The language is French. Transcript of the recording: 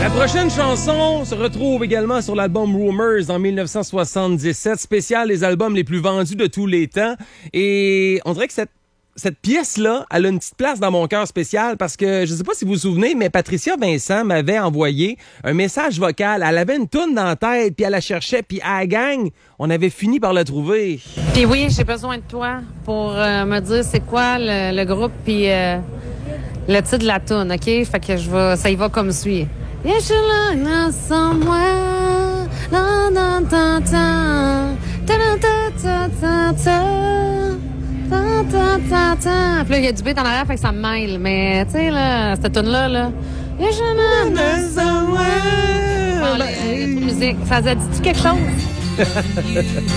La prochaine chanson se retrouve également sur l'album Rumors en 1977, spécial les albums les plus vendus de tous les temps. Et on dirait que cette pièce-là, elle a une petite place dans mon cœur spécial parce que, je sais pas si vous vous souvenez, mais Patricia Vincent m'avait envoyé un message vocal. Elle avait une toune dans la tête, puis elle la cherchait, puis à la gang, on avait fini par la trouver. Puis oui, j'ai besoin de toi pour me dire c'est quoi le groupe, puis le titre de la toune, OK? Fait que ça y va comme suit. Yeah, she like somewhere. Da, da, da, da. Da, da, da, da, da. Ta, ta, ta, ta. Puis là, il y a du beat en arrière, fait que ça me mêle. Mais, tu sais, là, cette tune-là, là. Yeah, she like somewhere. Bon, là, musique. Ça dit quelque chose?